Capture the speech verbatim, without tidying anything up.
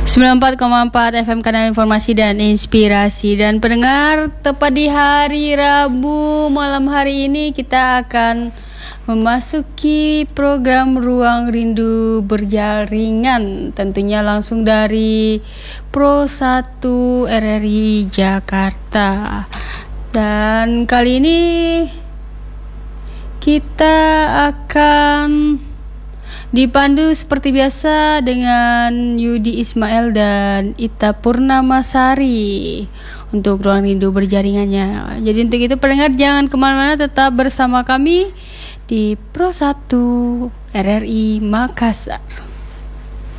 sembilan puluh empat koma empat F M Kanal Informasi dan Inspirasi. Dan pendengar, tepat di hari Rabu malam hari ini kita akan memasuki program Ruang Rindu Berjaringan, tentunya langsung dari Pro satu R R I Jakarta. Dan kali ini kita akan dipandu seperti biasa dengan Yudi Ismail dan Ita Purnamasari untuk Ruang Rindu Berjaringannya. Jadi untuk itu pendengar jangan kemana-mana, tetap bersama kami di Pro satu R R I Makassar.